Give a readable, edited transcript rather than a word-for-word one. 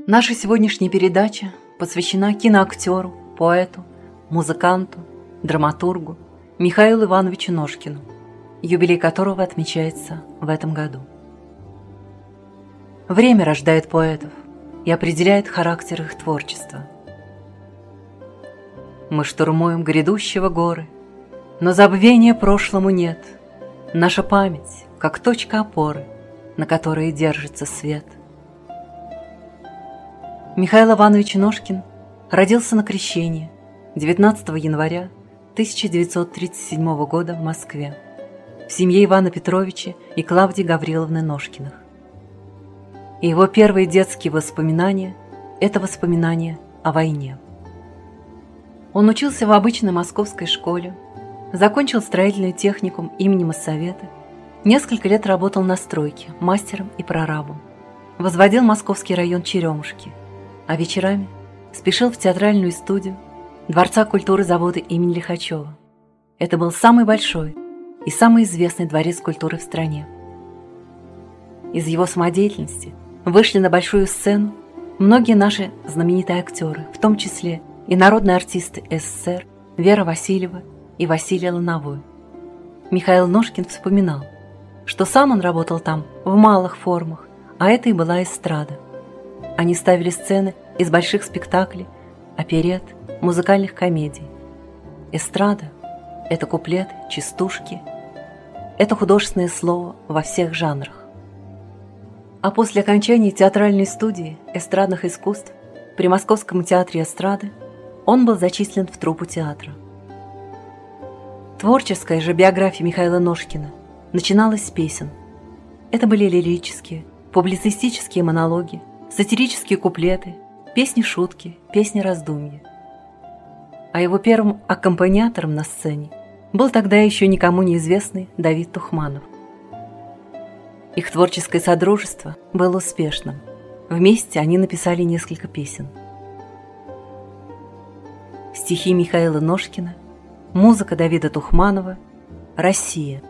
Наша сегодняшняя передача посвящена киноактеру, поэту, музыканту, драматургу Михаилу Ивановичу Ножкину, юбилей которого отмечается в этом году. Время рождает поэтов и определяет характер их творчества. Мы штурмуем грядущего горы, но забвения прошлому нет. Наша память, как точка опоры, на которой держится свет. Михаил Иванович Ножкин родился на Крещении 19 января 1937 года в Москве в семье Ивана Петровича и Клавдии Гавриловны Ножкиных. И его первые детские воспоминания – это воспоминания о войне. Он учился в обычной московской школе, закончил строительный техникум имени Моссовета, несколько лет работал на стройке, мастером и прорабом, возводил московский район Черемушки, а вечерами спешил в театральную студию Дворца культуры завода имени Лихачева. Это был самый большой и самый известный дворец культуры в стране. Из его самодеятельности вышли на большую сцену многие наши знаменитые актеры, в том числе и народные артисты СССР Вера Васильева и Василий Лановой. Михаил Ножкин вспоминал, что сам он работал там в малых формах, а это и была эстрада. Они ставили сцены из больших спектаклей, оперет, музыкальных комедий. Эстрада – это куплеты, частушки, это художественное слово во всех жанрах. А после окончания театральной студии эстрадных искусств при Московском театре эстрады он был зачислен в труппу театра. Творческая же биография Михаила Ножкина начиналась с песен. Это были лирические, публицистические монологи, сатирические куплеты, песни-шутки, песни-раздумья. А его первым аккомпаниатором на сцене был тогда еще никому неизвестный Давид Тухманов. Их творческое содружество было успешным. Вместе они написали несколько песен. Стихи Михаила Ножкина, музыка Давида Тухманова, «Россия».